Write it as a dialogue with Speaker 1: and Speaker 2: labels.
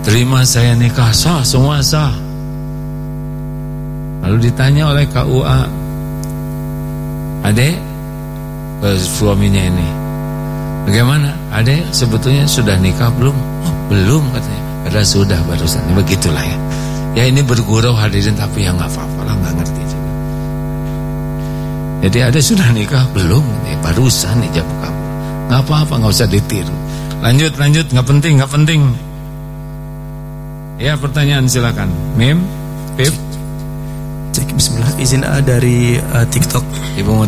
Speaker 1: terima saya nikah, sah, semua sah. Lalu ditanya oleh KUA, adek, suaminya ini, bagaimana? Adek sebetulnya sudah nikah belum? Oh, belum katanya. Padahal sudah barusan. Begitulah ya. Ya ini bergurau hadirin, tapi ya nggak apa-apa lah, nggak ngerti juga. Jadi adek sudah nikah belum? Barusan ijab kabul. Nggak apa-apa, nggak usah ditiru. Lanjut, nggak penting. Ya, pertanyaan silakan. Mim, Pip.
Speaker 2: Cek, bismillah, izin dari TikTok.
Speaker 1: Ibu mau